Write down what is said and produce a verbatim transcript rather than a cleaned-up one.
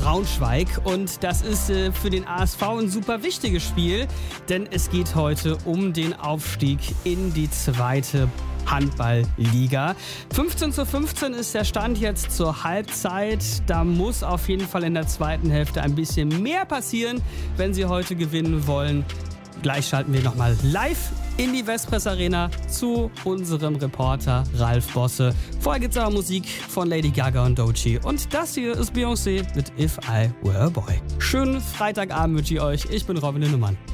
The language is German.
Braunschweig. Und das ist äh, für den A S V ein super wichtiges Spiel, denn es geht heute um den Aufstieg in die zweite Handballliga. fünfzehn zu fünfzehn ist der Stand jetzt zur Halbzeit. Da muss auf jeden Fall in der zweiten Hälfte ein bisschen mehr passieren, wenn sie heute gewinnen wollen. Gleich schalten wir nochmal live in die Vespres Arena zu unserem Reporter Ralf Bosse. Vorher gibt's aber Musik von Lady Gaga und Doechii. Und das hier ist Beyoncé mit If I Were a Boy. Schönen Freitagabend wünsche ich euch. Ich bin Robin Linnemann.